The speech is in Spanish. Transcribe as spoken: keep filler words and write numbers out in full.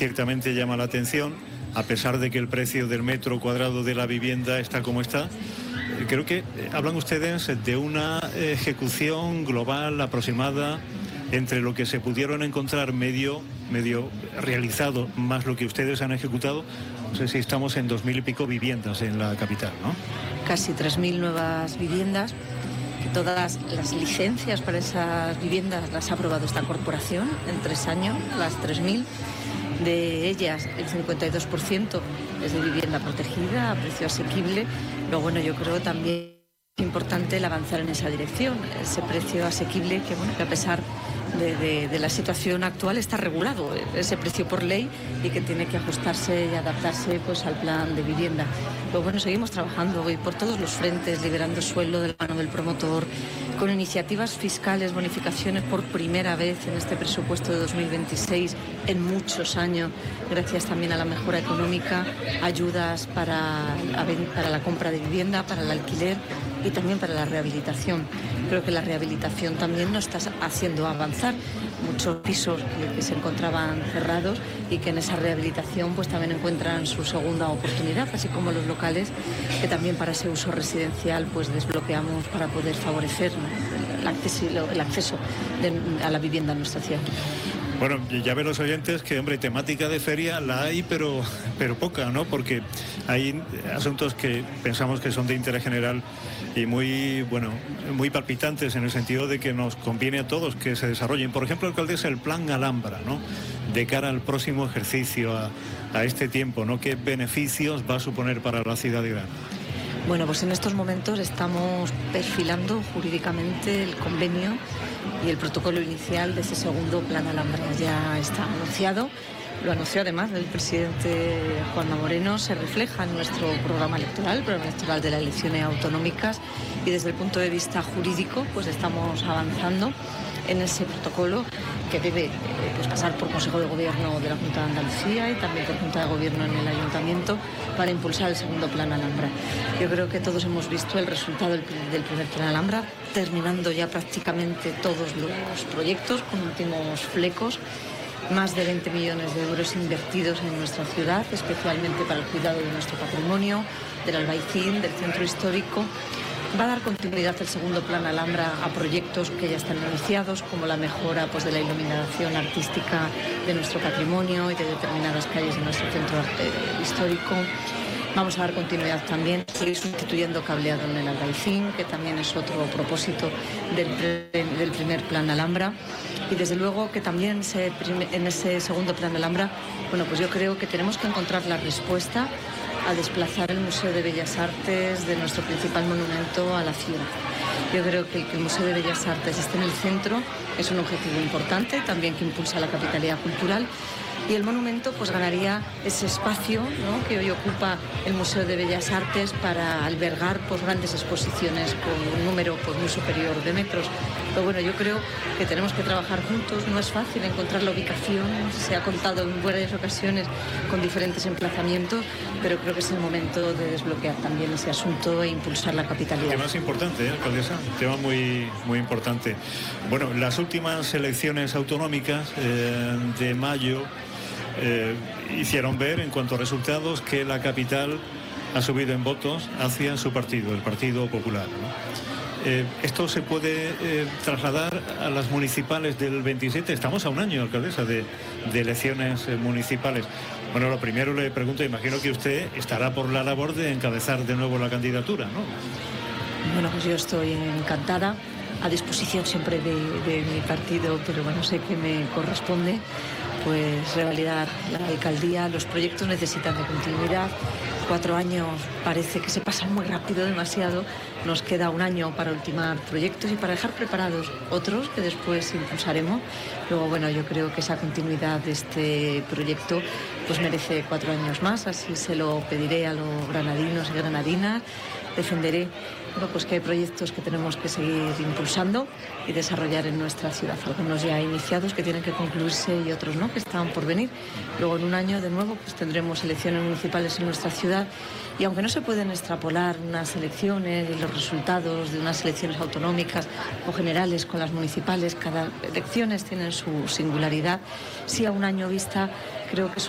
ciertamente llama la atención, a pesar de que el precio del metro cuadrado de la vivienda está como está. Creo que hablan ustedes de una ejecución global aproximada entre lo que se pudieron encontrar medio, medio realizado, más lo que ustedes han ejecutado. No sé si estamos en dos mil y pico viviendas en la capital, ¿no? Casi tres mil nuevas viviendas. Todas las licencias para esas viviendas las ha aprobado esta corporación en tres años, las tres mil. De ellas, el cincuenta y dos por ciento es de vivienda protegida, a precio asequible. Pero bueno, yo creo también es importante el avanzar en esa dirección, ese precio asequible que, bueno, que a pesar de, de, de la situación actual está regulado, ese precio por ley, y que tiene que ajustarse y adaptarse pues al plan de vivienda. Pero bueno, seguimos trabajando hoy por todos los frentes, liberando suelo de la mano del promotor, con iniciativas fiscales, bonificaciones por primera vez en este presupuesto de dos mil veintiséis en muchos años, gracias también a la mejora económica, ayudas para, para la compra de vivienda, para el alquiler y también para la rehabilitación. Creo que la rehabilitación también nos está haciendo avanzar. Muchos pisos que, que se encontraban cerrados y que en esa rehabilitación pues también encuentran su segunda oportunidad, así como los locales que también para ese uso residencial pues desbloqueamos para poder favorecer, ¿no?, el acceso, el acceso de, a la vivienda en nuestra ciudad. Bueno, ya ven los oyentes que, hombre, temática de feria la hay, pero, pero poca, ¿no? Porque hay asuntos que pensamos que son de interés general y muy, bueno, muy palpitantes en el sentido de que nos conviene a todos que se desarrollen. Por ejemplo, alcaldesa, el plan Alhambra, ¿no? De cara al próximo ejercicio, a, a este tiempo, ¿no? ¿Qué beneficios va a suponer para la ciudad de Granada? Bueno, pues en estos momentos estamos perfilando jurídicamente el convenio y el protocolo inicial de ese segundo plan Alhambra. Ya está anunciado, lo anunció además el presidente Juanma Moreno, se refleja en nuestro programa electoral, el programa electoral de las elecciones autonómicas, y desde el punto de vista jurídico pues estamos avanzando en ese protocolo que debe eh, pues pasar por Consejo de Gobierno de la Junta de Andalucía y también por Junta de Gobierno en el Ayuntamiento para impulsar el segundo plan Alhambra. Yo creo que todos hemos visto el resultado del, del primer plan Alhambra, terminando ya prácticamente todos los proyectos con últimos flecos. Más de veinte millones de euros invertidos en nuestra ciudad, especialmente para el cuidado de nuestro patrimonio, del Albaicín, del centro histórico. Va a dar continuidad el segundo plan Alhambra a proyectos que ya están iniciados, como la mejora pues, de la iluminación artística de nuestro patrimonio y de determinadas calles de nuestro centro eh, histórico. Vamos a dar continuidad también, seguir sustituyendo cableado en el Albaicín, que también es otro propósito del, del primer plan Alhambra. Y desde luego que también se, en ese segundo plan Alhambra, bueno, pues yo creo que tenemos que encontrar la respuesta a desplazar el Museo de Bellas Artes de nuestro principal monumento a la ciudad. Yo creo que el Museo de Bellas Artes esté en el centro, es un objetivo importante, también que impulsa la capitalidad cultural, y el monumento pues ganaría ese espacio, ¿no?, que hoy ocupa el Museo de Bellas Artes para albergar pues grandes exposiciones con un número pues muy superior de metros. Pero bueno, yo creo que tenemos que trabajar juntos, no es fácil encontrar la ubicación, se ha contado en varias ocasiones con diferentes emplazamientos, pero creo que es el momento de desbloquear también ese asunto e impulsar la capitalidad. Tema es importante, ¿eh, alcaldesa? Un tema muy, muy importante. Bueno, las últimas elecciones autonómicas eh, de mayo eh, hicieron ver, en cuanto a resultados, que la capital ha subido en votos hacia su partido, el Partido Popular, ¿no? Eh, ¿Esto se puede eh, trasladar a las municipales del veintisiete? Estamos a un año, alcaldesa, de, de elecciones eh, municipales. Bueno, lo primero le pregunto, imagino que usted estará por la labor de encabezar de nuevo la candidatura, ¿no? Bueno, pues yo estoy encantada, a disposición siempre de, de mi partido, pero bueno, sé que me corresponde pues revalidar la alcaldía. Los proyectos necesitan de continuidad. Cuatro años parece que se pasan muy rápido, demasiado. Nos queda un año para ultimar proyectos y para dejar preparados otros que después impulsaremos. Luego, bueno, yo creo que esa continuidad de este proyecto pues merece cuatro años más, así se lo pediré a los granadinos y granadinas. Defenderé bueno, pues que hay proyectos que tenemos que seguir impulsando y desarrollar en nuestra ciudad. Algunos ya iniciados que tienen que concluirse y otros no, que están por venir. Luego en un año de nuevo pues tendremos elecciones municipales en nuestra ciudad y aunque no se pueden extrapolar unas elecciones y los resultados de unas elecciones autonómicas o generales con las municipales, cada elecciones tienen su singularidad. Sí, a un año vista creo que es